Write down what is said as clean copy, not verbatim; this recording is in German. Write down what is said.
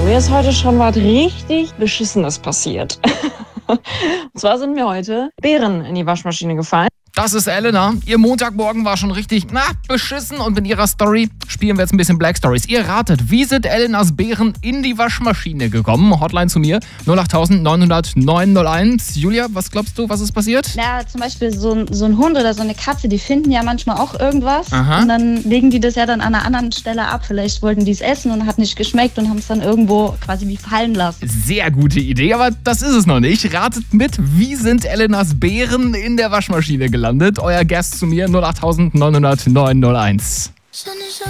Mir ist heute schon was richtig Beschissenes passiert. Und zwar sind mir heute Beeren in die Waschmaschine gefallen. Das ist Elena. Ihr Montagmorgen war schon richtig, beschissen. Und in ihrer Story spielen wir jetzt ein bisschen Black Stories. Ihr ratet, wie sind Elenas Beeren in die Waschmaschine gekommen? Hotline zu mir, 08000 900 901. Julia, was glaubst du, was ist passiert? Ja, zum Beispiel so ein Hund oder so eine Katze, die finden ja manchmal auch irgendwas. Aha. Und dann legen die das ja dann an einer anderen Stelle ab. Vielleicht wollten die es essen und hat nicht geschmeckt und haben es dann irgendwo quasi wie fallen lassen. Sehr gute Idee, aber das ist es noch nicht. Ratet mit, wie sind Elenas Beeren in der Waschmaschine gelandet? Euer Guest zu mir, 08000 900 901.